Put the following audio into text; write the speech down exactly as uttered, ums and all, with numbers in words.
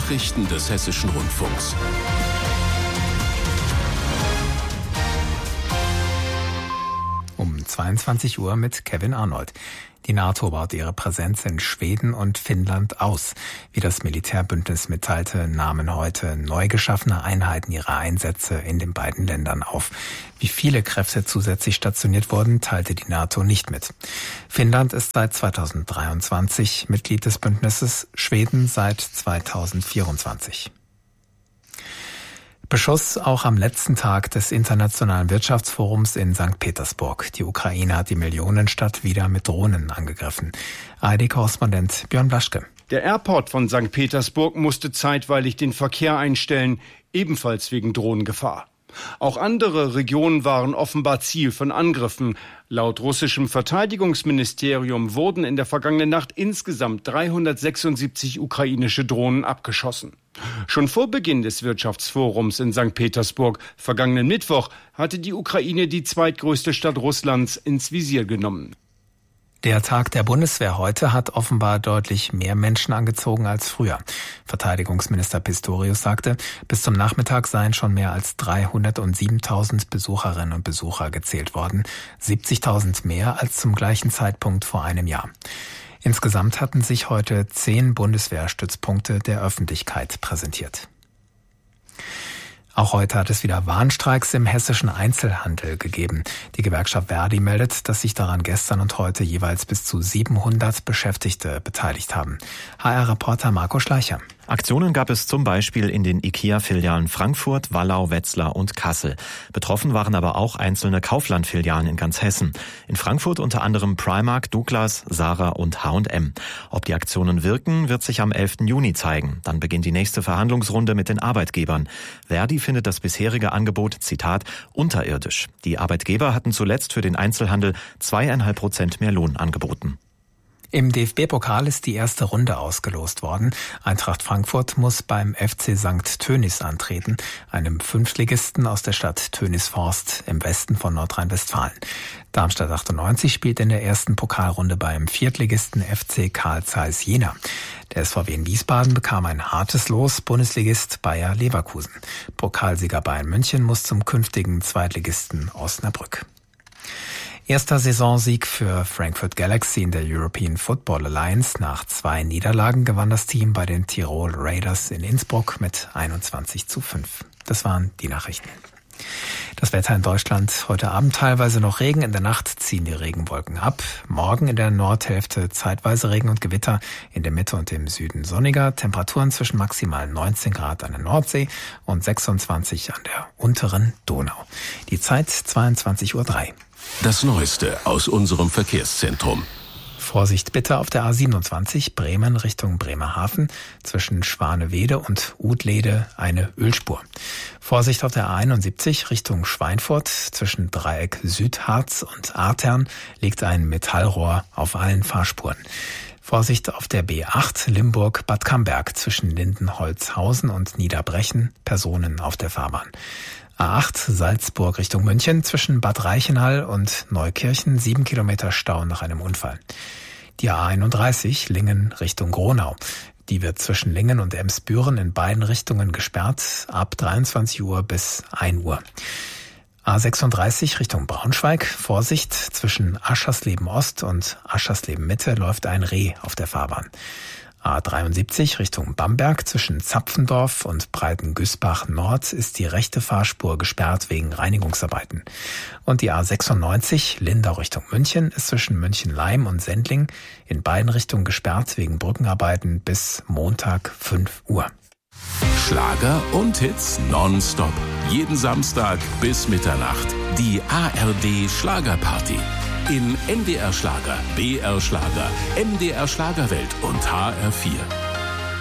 Nachrichten des Hessischen Rundfunks. Um zweiundzwanzig Uhr mit Kevin Arnold. Die NATO baut ihre Präsenz in Schweden und Finnland aus. Wie das Militärbündnis mitteilte, nahmen heute neu geschaffene Einheiten ihre Einsätze in den beiden Ländern auf. Wie viele Kräfte zusätzlich stationiert wurden, teilte die NATO nicht mit. Finnland ist seit zweitausenddreiundzwanzig Mitglied des Bündnisses, Schweden seit zweitausendvierundzwanzig. Beschuss auch am letzten Tag des Internationalen Wirtschaftsforums in Sankt Petersburg. Die Ukraine hat die Millionenstadt wieder mit Drohnen angegriffen. A R D-Korrespondent Björn Blaschke. Der Airport von Sankt Petersburg musste zeitweilig den Verkehr einstellen, ebenfalls wegen Drohnengefahr. Auch andere Regionen waren offenbar Ziel von Angriffen. Laut russischem Verteidigungsministerium wurden in der vergangenen Nacht insgesamt dreihundertsechsundsiebzig ukrainische Drohnen abgeschossen. Schon vor Beginn des Wirtschaftsforums in Sankt Petersburg, vergangenen Mittwoch, hatte die Ukraine die zweitgrößte Stadt Russlands ins Visier genommen. Der Tag der Bundeswehr heute hat offenbar deutlich mehr Menschen angezogen als früher. Verteidigungsminister Pistorius sagte, bis zum Nachmittag seien schon mehr als dreihundertsiebentausend Besucherinnen und Besucher gezählt worden, siebzigtausend mehr als zum gleichen Zeitpunkt vor einem Jahr. Insgesamt hatten sich heute zehn Bundeswehrstützpunkte der Öffentlichkeit präsentiert. Auch heute hat es wieder Warnstreiks im hessischen Einzelhandel gegeben. Die Gewerkschaft Verdi meldet, dass sich daran gestern und heute jeweils bis zu siebenhundert Beschäftigte beteiligt haben. H R-Reporter Marco Schleicher. Aktionen gab es zum Beispiel in den IKEA-Filialen Frankfurt, Wallau, Wetzlar und Kassel. Betroffen waren aber auch einzelne Kaufland-Filialen in ganz Hessen. In Frankfurt unter anderem Primark, Douglas, Zara und H und M. Ob die Aktionen wirken, wird sich am elften Juni zeigen. Dann beginnt die nächste Verhandlungsrunde mit den Arbeitgebern. Verdi findet das bisherige Angebot, Zitat, unterirdisch. Die Arbeitgeber hatten zuletzt für den Einzelhandel zweieinhalb Prozent mehr Lohn angeboten. Im D F B-Pokal ist die erste Runde ausgelost worden. Eintracht Frankfurt muss beim F C Sankt Tönnies antreten, einem Fünftligisten aus der Stadt Tönisvorst im Westen von Nordrhein-Westfalen. Darmstadt achtundneunzig spielt in der ersten Pokalrunde beim Viertligisten F C Carl Zeiss Jena. Der S V W in Wiesbaden bekam ein hartes Los, Bundesligist Bayer Leverkusen. Pokalsieger Bayern München muss zum künftigen Zweitligisten Osnabrück. Erster Saisonsieg für Frankfurt Galaxy in der European Football Alliance. Nach zwei Niederlagen gewann das Team bei den Tirol Raiders in Innsbruck mit einundzwanzig zu fünf. Das waren die Nachrichten. Das Wetter in Deutschland: heute Abend teilweise noch Regen, in der Nacht ziehen die Regenwolken ab. Morgen in der Nordhälfte zeitweise Regen und Gewitter, in der Mitte und im Süden sonniger. Temperaturen zwischen maximal neunzehn Grad an der Nordsee und sechsundzwanzig an der unteren Donau. Die Zeit zweiundzwanzig Uhr drei. Das Neueste aus unserem Verkehrszentrum. Vorsicht bitte auf der A siebenundzwanzig Bremen Richtung Bremerhaven. Zwischen Schwanewede und Udlede eine Ölspur. Vorsicht auf der A einundsiebzig Richtung Schweinfurt. Zwischen Dreieck Südharz und Artern liegt ein Metallrohr auf allen Fahrspuren. Vorsicht auf der B acht Limburg-Bad Camberg. Zwischen Lindenholzhausen und Niederbrechen Personen auf der Fahrbahn. A acht Salzburg Richtung München, zwischen Bad Reichenhall und Neukirchen sieben Kilometer Stau nach einem Unfall. Die A einunddreißig Lingen Richtung Gronau. Die wird zwischen Lingen und Emsbüren in beiden Richtungen gesperrt, ab dreiundzwanzig Uhr bis ein Uhr. A sechsunddreißig Richtung Braunschweig. Vorsicht, zwischen Aschersleben Ost und Aschersleben Mitte läuft ein Reh auf der Fahrbahn. A dreiundsiebzig Richtung Bamberg, zwischen Zapfendorf und Breitengüßbach Nord ist die rechte Fahrspur gesperrt wegen Reinigungsarbeiten. Und die A sechsundneunzig Lindau Richtung München ist zwischen München-Leim und Sendling in beiden Richtungen gesperrt wegen Brückenarbeiten bis Montag fünf Uhr. Schlager und Hits nonstop. Jeden Samstag bis Mitternacht. Die A R D Schlagerparty. In N D R Schlager, B R Schlager, M D R Schlagerwelt und H R vier.